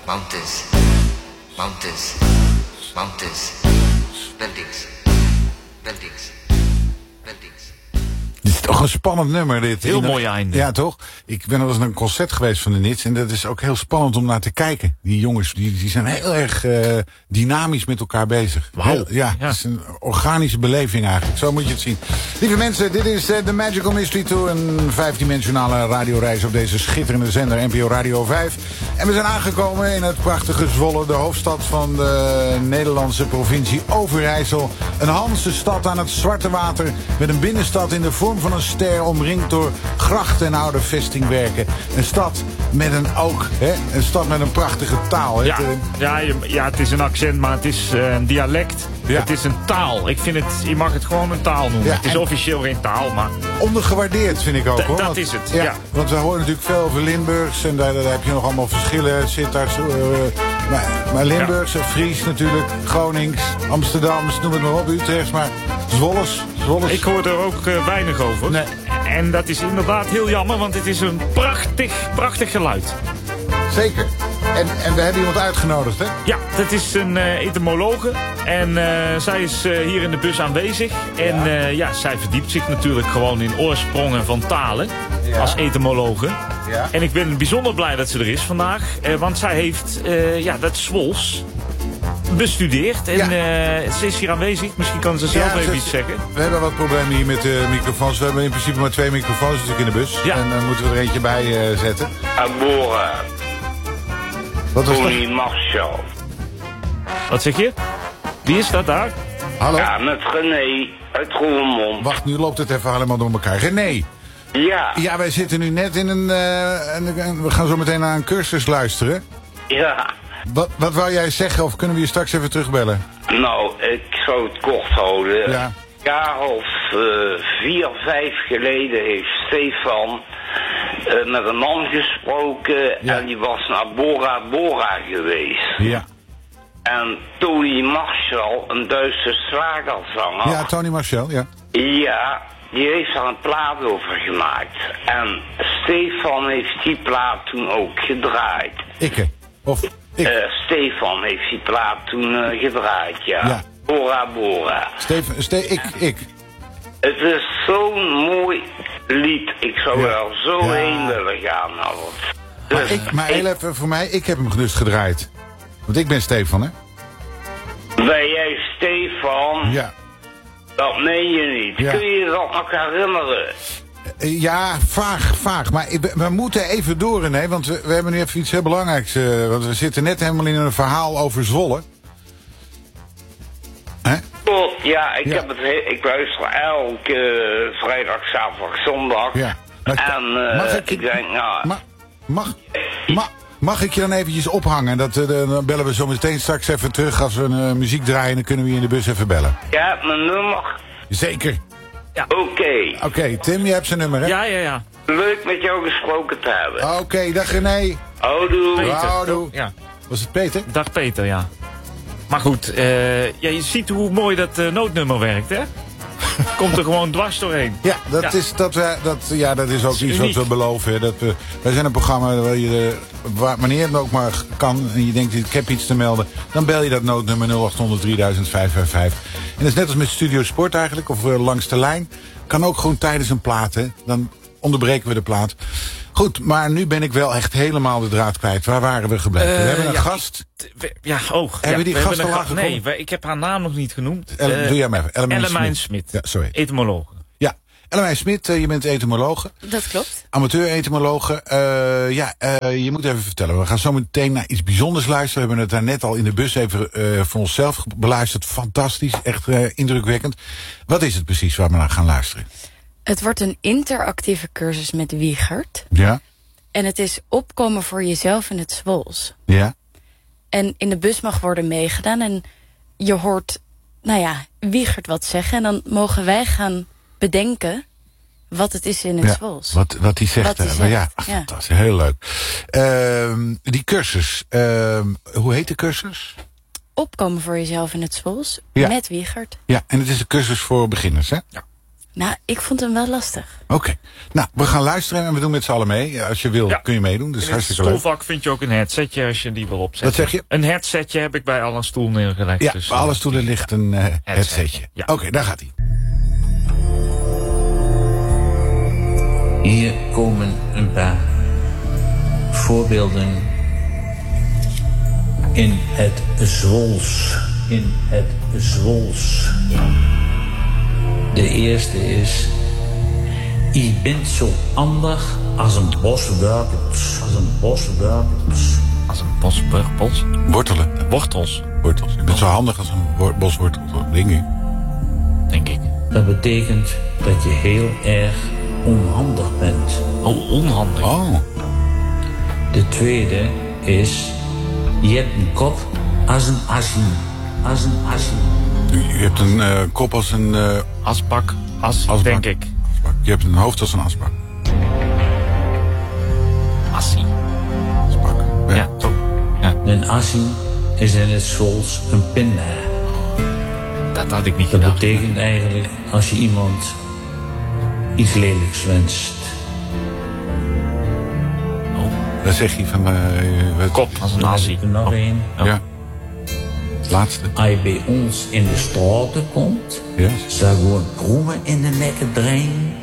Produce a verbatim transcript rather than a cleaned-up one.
Mountains, mountains, mountains, buildings, buildings, buildings. Dit is toch een spannend nummer, dit. Heel mooi einde. Ja, toch? Ik ben al eens naar een concert geweest van de Nits. En dat is ook heel spannend om naar te kijken. Die jongens, die, die zijn heel erg uh, dynamisch met elkaar bezig. Wow. Heel, ja, ja, het is een organische beleving eigenlijk. Zo moet je het zien. Lieve mensen, dit is uh, The Magical Mystery Tour. Een vijfdimensionale radioreis op deze schitterende zender N P O Radio vijf. En we zijn aangekomen in het prachtige Zwolle. De hoofdstad van de Nederlandse provincie Overijssel. Een Hanse stad aan het Zwarte Water. Met een binnenstad in de vorm van een ster, omringd door grachten en oude vestingwerken. Een stad met een ook, hè, een stad met een prachtige taal. Hè. Ja, ja, ja, het is een accent, maar het is uh, een dialect. Ja. Het is een taal. Ik vind het, je mag het gewoon een taal noemen. Ja, het is en officieel geen taal, maar... ondergewaardeerd vind ik ook, D- hoor. dat Want, is het, ja, ja. Want we horen natuurlijk veel over Limburgs. En daar, daar heb je nog allemaal verschillen. Sittard, uh, maar, maar Limburgs, ja. Fries natuurlijk, Gronings, Amsterdams, noem het maar op, Utrechts. Maar Zwolles, Zwolles. Ik hoor er ook uh, weinig over. Nee. En dat is inderdaad heel jammer, want het is een prachtig, prachtig geluid. Zeker. En, en we hebben iemand uitgenodigd, hè? Ja, dat is een uh, etymologe. En uh, zij is uh, hier in de bus aanwezig. En ja. Uh, ja, zij verdiept zich natuurlijk gewoon in oorsprongen van talen. Ja. Als etymologe. Ja. En ik ben bijzonder blij dat ze er is vandaag. Uh, want zij heeft uh, ja, dat Zwols bestudeerd. En ja. uh, ze is hier aanwezig. Misschien kan ze zelf ja, even ze, iets zeggen. We hebben wat problemen hier met de microfoons. We hebben in principe maar twee microfoons natuurlijk in de bus. Ja. En dan moeten we er eentje bij uh, zetten. Abora. Wat was Tony dat? Marshall. Wat zeg je? Wie is dat daar? Hallo? Ja, met René uit Roermond. Wacht, nu loopt het even helemaal door elkaar. René. Ja. Ja, wij zitten nu net in een... Uh, een we gaan zo meteen naar een cursus luisteren. Ja. Wat, wat wou jij zeggen, of kunnen we je straks even terugbellen? Nou, ik zou het kort houden. Ja. Een jaar of uh, vier, vijf geleden heeft Stefan uh, met een man gesproken. Ja. En die was naar Bora Bora geweest. Ja. En Tony Marshall, een Duitse slagerzanger. Ja, Tony Marshall, ja. Ja, die heeft daar een plaat over gemaakt. En Stefan heeft die plaat toen ook gedraaid. Ikke, of... Ik. Uh, Stefan heeft die plaat toen uh, gedraaid, ja. ja. Bora Bora. Stefan, Ste ik, ik. Het is zo'n mooi lied. Ik zou ja. er zo ja. heen willen gaan. Nou, dus, maar ik, maar heel even voor mij, ik heb hem dus gedraaid. Want ik ben Stefan, hè? Ben jij Stefan? Ja. Dat meen je niet. Ja. Kun je je dat nog herinneren? Ja, vaag, vaag. Maar ik, we moeten even door, René, want we, we hebben nu even iets heel belangrijks. Uh, want we zitten net helemaal in een verhaal over Zwolle. Hè? Oh, ja, ik, ja. Heb het he- ik luister elke uh, vrijdag, zaterdag, zondag. Ja. Maar, en uh, mag ik, ik denk, nou... Ma, mag, ma, mag ik je dan eventjes ophangen? Dat, uh, dan bellen we zo meteen straks even terug. Als we uh, muziek draaien, dan kunnen we je in de bus even bellen. Ja, mijn nummer. Zeker. Ja. Oké. Okay. Oké, okay, Tim, je hebt zijn nummer, hè? Ja, ja, ja. Leuk met jou gesproken te hebben. Oké, okay, dag René. Houdoe. Houdoe. Ja. Was het Peter? Dag Peter, ja. Maar goed, uh, ja, je ziet hoe mooi dat uh, noodnummer werkt, hè? Komt er gewoon dwars doorheen. Ja, dat, ja. Is, dat, uh, dat, ja, dat is ook iets wat we beloven. Dat we, wij zijn een programma waar je, uh, waar, wanneer het ook maar kan en je denkt, ik heb iets te melden, dan bel je dat noodnummer nul acht honderd drieduizend vijfhonderdvijfenvijftig. En dat is net als met Studio Sport eigenlijk, of uh, langs de lijn. Kan ook gewoon tijdens een plaat, hè. Dan onderbreken we de plaat. Goed, maar nu ben ik wel echt helemaal de draad kwijt. Waar waren we gebleven? Uh, we hebben een ja, gast. We, ja, oh. Hebben ja, we die we gast al ga- aangekomen? Nee, we, ik heb haar naam nog niet genoemd. El, uh, doe jij maar even. Ellemijn Smit. Ja, sorry. Etymologe. Ja, Ellemijn Smit, uh, je bent etymologe. Dat klopt. Amateur-etymologe. Uh, ja, uh, je moet even vertellen. We gaan zo meteen naar iets bijzonders luisteren. We hebben het daar net al in de bus even uh, voor onszelf beluisterd. Fantastisch, echt uh, indrukwekkend. Wat is het precies waar we naar gaan luisteren? Het wordt een interactieve cursus met Wiegert. Ja. En het is opkomen voor jezelf in het Zwols. Ja. En in de bus mag worden meegedaan. En je hoort, nou ja, Wiegert wat zeggen. En dan mogen wij gaan bedenken wat het is in het ja, Zwols. Wat, wat hij zegt. Wat hij uh, zegt. Ja, ach, ja, fantastisch. Heel leuk. Uh, die cursus. Uh, hoe heet de cursus? Opkomen voor jezelf in het Zwols. Ja. Met Wiegert. Ja, en het is een cursus voor beginners, hè? Ja. Nou, ik vond hem wel lastig. Oké. Okay. Nou, we gaan luisteren en we doen met z'n allen mee. Als je wil, ja. kun je meedoen. Dus in het hartstikke leuk. stoelvak vind je ook een headsetje als je die wil opzetten. Wat zeg je? Een headsetje heb ik bij alle stoel neergelegd. Ja, dus, bij alle stoelen ligt een uh, headsetje. headsetje. Ja. Oké, okay, daar gaat hij. Hier komen een paar voorbeelden in het Zwools. In het Zwools. De eerste is: "I bent zo handig als een bos wortels." Als een bos wortels. Als een bos wortels? Wortelen. Wortels. Wortels. Je bent zo handig als een wo- bos wortels, denk ik. Denk ik. Dat betekent dat je heel erg onhandig bent. Oh, onhandig. Oh. De tweede is: "Je hebt een kop als een assie." Als een assie. Je hebt een uh, kop als een... Uh, asbak. As, asbak. denk ik. Asbak. Je hebt een hoofd als een asbak. Assie. Asbak. Ja, ja toch. Ja. Een assie is in het Zwools een pinda. Dat had ik niet Dat gedacht. betekent eigenlijk als je iemand iets lelijks wenst. Dan zeg je van... Uh, wat... Kop als een assie. Er nog één. Ja. ja. Laatste. Als je bij ons in de straten komt, Yes. zou gewoon proeven in de nekken draaien.